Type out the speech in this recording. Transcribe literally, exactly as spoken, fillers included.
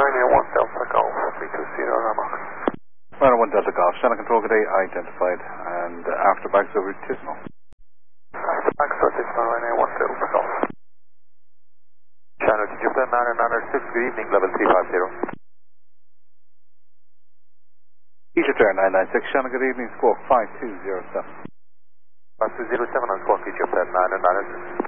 Ryanair one Delta Golf, B two Sierra Lima. Ryanair one Delta Golf, channel control good day identified, and uh, after bags over Tisno. After bags over Tisno, Ryanair one Delta Golf. Channel to Japan nine nine six, good evening, level three five zero. Egypt Air nine nine six, channel good evening, squawk five two zero seven. five two zero seven on squawk Egypt Air nine nine six.